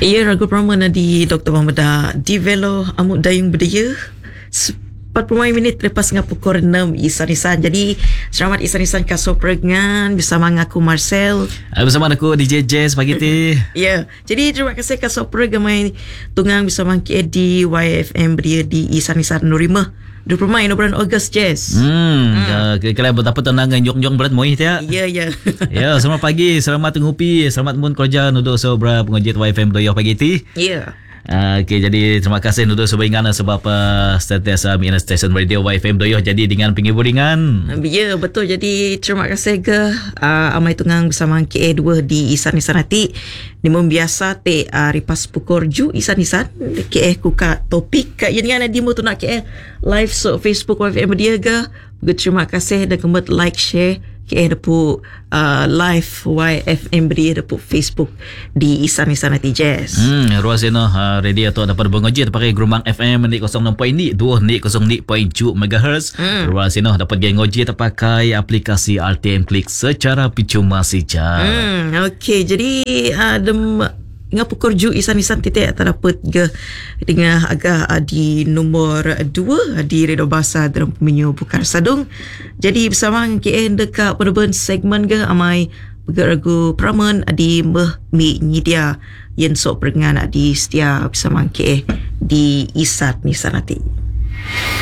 Ia ragu pramana di Dr. Muhammadah di Velo Amuk Dayung Berdaya 40 minit lepas dengan pukul 6 Isan. Jadi selamat Isan Kaso Perengan bersama aku Marcel. Bersama aku DJ Jazz pagi ti. Ya. Jadi terima kasih Kaso Perengan mai tunggang bersama KD di YFM Berdaya di Isan Nurima 20 bulan Ogos Jazz. Kira betapa tenang jong berat moi dia. Ya. Ya, selamat pagi, selamat ngupi, selamat mun kerja nuduk sobra pengojit YFM Berdaya pagi ti. Ya. Okey, jadi terima kasih untuk sebingan sebab setiasa mina stesen radio YFM Doyoh jadi dengan penghibur ringan. Ya, betul. Jadi terima kasih ke amai tungang bersama KA2 di Isan nanti. Ni membiasa te ripas pukul ju Isan KA kuka topik ka yang ada di mo tu nak KA live so Facebook YFM dia ke. Terima kasih dan kemudian like share KA depu live YFM Berdaya depu Facebook di Isan nanti Jazz. Ruas ino radio tu dapat bengojit pakai Gerumbang FM ni 06.2 ni 0.7 MHz. Ruas ino dapat gengojit pakai aplikasi RTM Klik secara percuma saja. Okey, jadi dengan pukul ju Isan titik terdapat ke dengan agak di nombor 2 di Radio Bahasa dalam Pemenyu Bukar Sadung. Jadi bersama KN dekat penerban segmen ke amai berlagu pramen di mi nyidia yang sok perengan di setia bersama KN di Isan nanti.